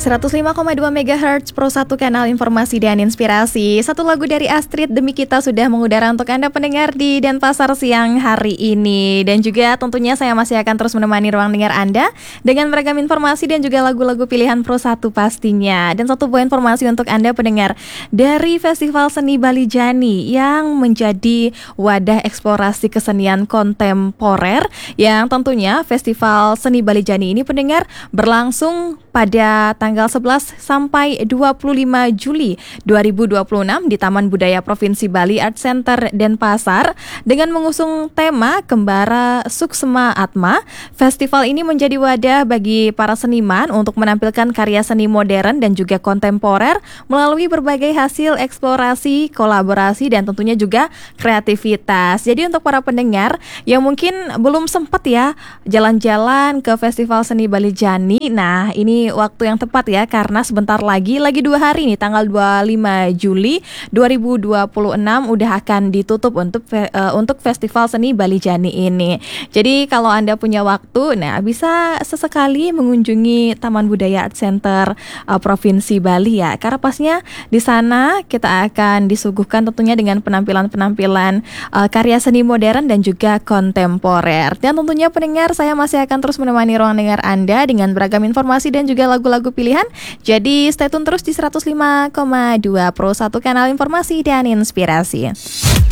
105,2 MHz Pro 1 kanal informasi dan inspirasi. Satu lagu dari Astrid Demi Kita sudah mengudara untuk Anda pendengar di Denpasar siang hari ini. Dan juga tentunya saya masih akan terus menemani ruang dengar Anda dengan beragam informasi dan juga lagu-lagu pilihan Pro 1 pastinya. Dan satu buah informasi untuk Anda pendengar dari Festival Seni Bali Jani yang menjadi wadah eksplorasi kesenian kontemporer, yang tentunya Festival Seni Bali Jani ini pendengar berlangsung pada tanggal 11 sampai 25 Juli 2026 di Taman Budaya Provinsi Bali Art Center Denpasar dengan mengusung tema Kembara Suksema Atma. Festival ini menjadi wadah bagi para seniman untuk menampilkan karya seni modern dan juga kontemporer melalui berbagai hasil eksplorasi, kolaborasi dan tentunya juga kreativitas. Jadi untuk para pendengar yang mungkin belum sempat ya jalan-jalan ke Festival Seni Bali Jani, nah ini waktu yang tepat ya, karena sebentar lagi 2 hari nih, tanggal 25 Juli 2026 udah akan ditutup untuk Festival Seni Bali Jani ini. Jadi kalau Anda punya waktu, nah bisa sesekali mengunjungi Taman Budaya Art Center Provinsi Bali ya, karena pasnya di sana kita akan disuguhkan tentunya dengan penampilan-penampilan karya seni modern dan juga kontemporer. Dan tentunya pendengar, saya masih akan terus menemani ruang dengar Anda dengan beragam informasi dan juga lagu-lagu pilihan. Jadi stay tune terus di 105,2 Pro 1 kanal informasi dan inspirasi.